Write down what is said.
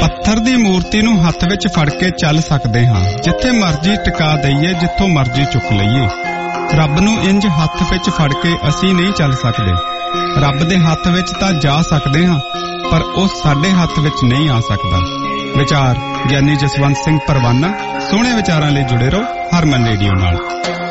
पत्थर दी मूर्ति नूं हत्थ विच फड़ के चल सकदे हां, जिथे मर्जी टिका दईए, जिथों मर्जी चुक लईए। रब नूं इंज हत्थ विच फड़ के असीं नहीं चल सकदे। रब दे हत्थ विच तां जा सकदे हां, पर ओह साडे हत्थ विच नहीं आ सकदा। विचार ਗਿਆਨੀ ਜਸਵੰਤ ਸਿੰਘ ਪਰਵਾਨਾ। सोहणे विचारां लई जुड़े रहो हरमन रेडियो नाल।